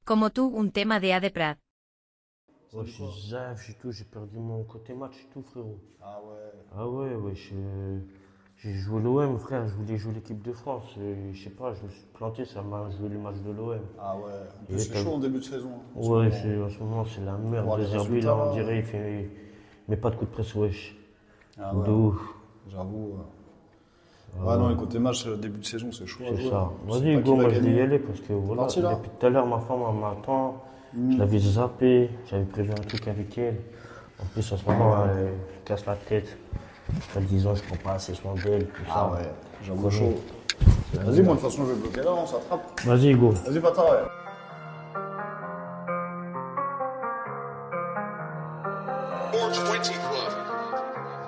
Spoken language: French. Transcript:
Como tú, un tema de A de Prat. Ouais, je suis zaf, j'ai perdu mon côté match et tout, frérot. Ah ouais. Ah ouais, ouais, j'ai joué l'OM, frère, je voulais jouer l'équipe de France. Je sais pas, je me suis planté, ça m'a joué le match de l'OM. Ah ouais. En plus, Et c'est chaud en début de saison. En ce Ouais, moment. en ce moment, c'est la merde. Voir les De Zerbi, résultats, là, on là. dirait, il met pas de coup de presse, wesh. Ah De ouais. ouf. J'avoue. Ouais, non, les côtés match, début de saison, c'est chaud à C'est jouer. ça. Je sais Vas-y, pas Hugo, qui va moi je vais y gagner. aller parce que voilà, Parti, là. depuis tout à l'heure, ma femme elle m'attend. Je l'avais zappé, j'avais prévu un truc avec elle. En plus, en ce moment, elle me casse la tête. Elle disant, je prends pas assez soin d'elle, tout Ah ça. ouais, j'avoue chaud. Vas-y, moi, de toute façon, je vais bloquer là, on s'attrape. Vas-y, Hugo. Vas-y, Pata, ouais.